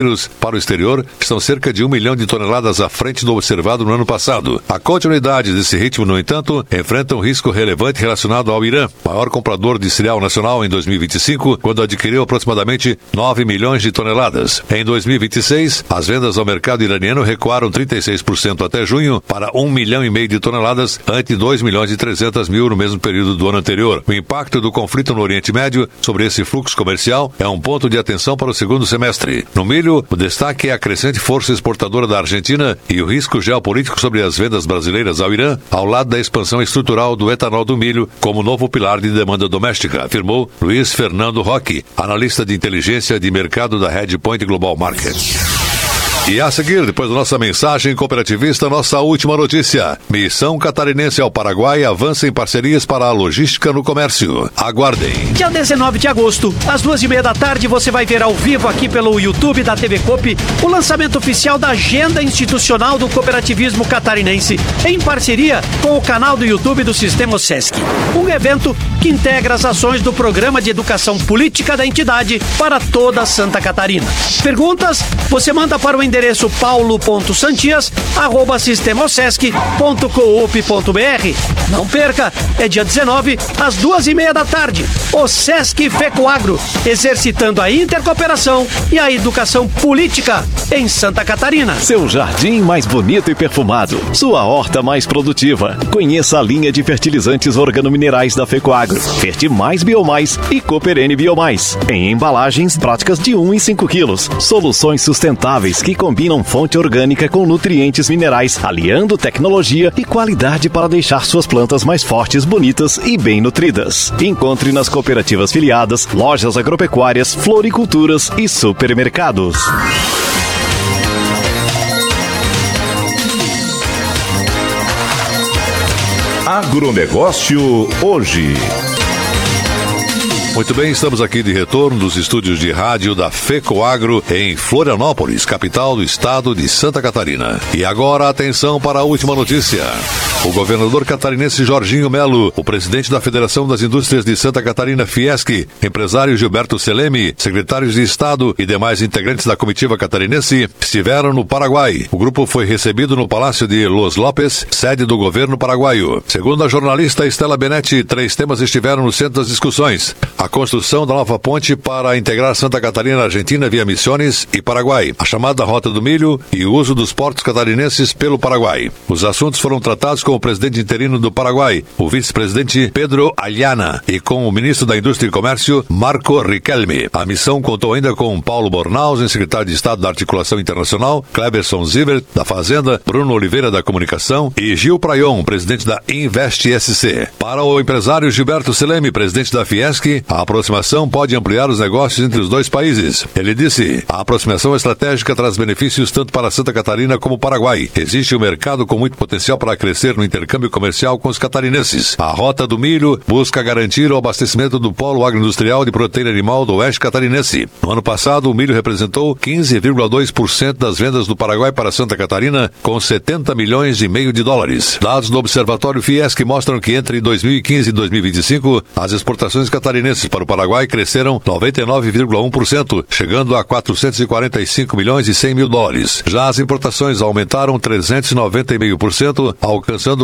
para o exterior estão cerca de 1 milhão de toneladas à frente do observado no ano passado. A continuidade desse ritmo, no entanto, enfrenta um risco relevante relacionado ao Irã, maior comprador de cereal nacional em 2025, quando adquiriu aproximadamente 9 milhões de toneladas. Em 2026, as vendas ao mercado iraniano recuaram 36% até junho para 1,5 milhão de toneladas, ante 2 milhões e 300 mil no mesmo período do ano anterior. O impacto do conflito no Oriente Médio sobre esse fluxo comercial é um ponto de atenção para o segundo semestre. No milho, o destaque é a crescente força exportadora da Argentina e o risco geopolítico sobre as vendas brasileiras ao Irã, ao lado da expansão estrutural do etanol do milho como novo pilar de demanda doméstica, afirmou Luiz Fernando Roque, analista de inteligência de mercado da Redpoint Global Market. E a seguir, depois da nossa mensagem cooperativista, nossa última notícia. Missão Catarinense ao Paraguai avança em parcerias para a logística no comércio. Aguardem. Dia 19 de agosto, às 2:30 da tarde, você vai ver ao vivo aqui pelo YouTube da TV Coop o lançamento oficial da Agenda Institucional do Cooperativismo Catarinense, em parceria com o canal do YouTube do Sistema Sesc. Um evento que integra as ações do Programa de Educação Política da entidade para toda Santa Catarina. Perguntas? Você manda para o endereço paulo.santias@sistemosesc.coop.br. Não perca, é dia 19, às 2:30 da tarde. O Sesc FECOAGRO, exercitando a intercooperação e a educação política em Santa Catarina. Seu jardim mais bonito e perfumado, sua horta mais produtiva. Conheça a linha de fertilizantes organominerais da FECOAGRO, Fertimais Biomais e Cooperene Biomais, em embalagens práticas de 1 e 5 quilos. Soluções sustentáveis que combinam fonte orgânica com nutrientes minerais, aliando tecnologia e qualidade para deixar suas plantas mais fortes, bonitas e bem nutridas. Encontre nas cooperativas filiadas, lojas agropecuárias, floriculturas e supermercados. Agronegócio hoje. Muito bem, estamos aqui de retorno dos estúdios de rádio da FECOAGRO em Florianópolis, capital do estado de Santa Catarina. E agora, atenção para a última notícia. O governador catarinense Jorginho Melo, o presidente da Federação das Indústrias de Santa Catarina, Fiesc, empresário Gilberto Seleme, secretários de Estado e demais integrantes da comitiva catarinense estiveram no Paraguai. O grupo foi recebido no Palácio de Los Lopes, sede do governo paraguaio. Segundo a jornalista Estela Benetti, 3 temas estiveram no centro das discussões: a construção da nova ponte para integrar Santa Catarina e Argentina via Missões e Paraguai, a chamada Rota do Milho e o uso dos portos catarinenses pelo Paraguai. Os assuntos foram tratados com o presidente interino do Paraguai, o vice-presidente Pedro Ayllana, e com o ministro da Indústria e Comércio, Marco Riquelme. A missão contou ainda com Paulo Bornhausen, secretário de Estado da Articulação Internacional, Cleberson Zivert, da Fazenda, Bruno Oliveira, da Comunicação, e Gil Prayon, presidente da Invest SC. Para o empresário Gilberto Seleme, presidente da Fiesc, a aproximação pode ampliar os negócios entre os dois países. Ele disse: a aproximação estratégica traz benefícios tanto para Santa Catarina como Paraguai. Existe um mercado com muito potencial para crescer no intercâmbio comercial com os catarinenses. A Rota do Milho busca garantir o abastecimento do polo agroindustrial de proteína animal do oeste catarinense. No ano passado, o milho representou 15,2% das vendas do Paraguai para Santa Catarina, com 70 milhões e meio de dólares. Dados do Observatório Fiesc mostram que entre 2015 e 2025, as exportações catarinenses para o Paraguai cresceram 99,1%, chegando a 445 milhões e 100 mil dólares. Já as importações aumentaram 390,5%, alcançando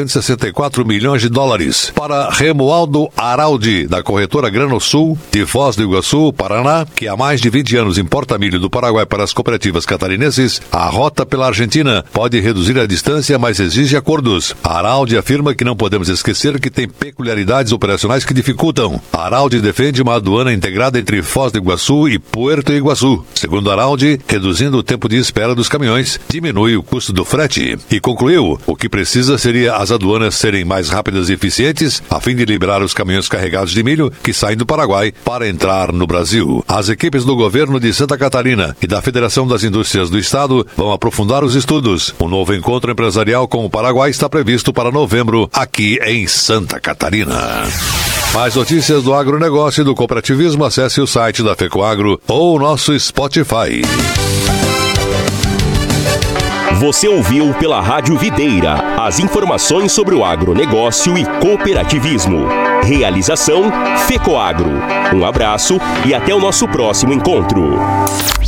464 milhões de dólares. Para Remualdo Araldi, da corretora Granosul, de Foz do Iguaçu, Paraná, que há mais de 20 anos importa milho do Paraguai para as cooperativas catarinenses, a rota pela Argentina pode reduzir a distância, mas exige acordos. Araldi afirma que não podemos esquecer que tem peculiaridades operacionais que dificultam. Araldi defende uma aduana integrada entre Foz do Iguaçu e Puerto Iguaçu. Segundo Araldi, reduzindo o tempo de espera dos caminhões, diminui o custo do frete. E concluiu, o que precisa seria as aduanas serem mais rápidas e eficientes, a fim de liberar os caminhões carregados de milho que saem do Paraguai para entrar no Brasil. As equipes do governo de Santa Catarina e da Federação das Indústrias do Estado vão aprofundar os estudos. Um novo encontro empresarial com o Paraguai está previsto para novembro, aqui em Santa Catarina. Mais notícias do agronegócio e do cooperativismo, acesse o site da FECOAGRO ou o nosso Spotify. Você ouviu pela Rádio Videira as informações sobre o agronegócio e cooperativismo. Realização FECOAGRO. Um abraço e até o nosso próximo encontro.